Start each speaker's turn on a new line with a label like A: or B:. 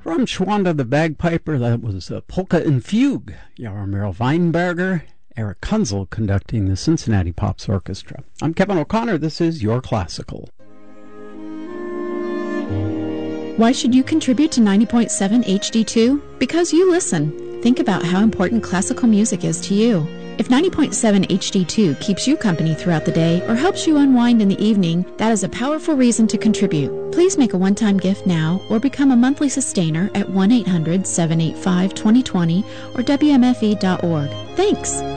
A: From Schwanda the Bagpiper, that was Polka and Fugue. Jaromir Weinberger, Eric Kunzel conducting the Cincinnati Pops Orchestra. I'm Kevin O'Connor. This is Your Classical.
B: Why should you contribute to 90.7 HD2? Because you listen. Think about how important classical music is to you. If 90.7 HD2 keeps you company throughout the day or helps you unwind in the evening, that is a powerful reason to contribute. Please make a one-time gift now or become a monthly sustainer at 1-800-785-2020 or WMFE.org. Thanks!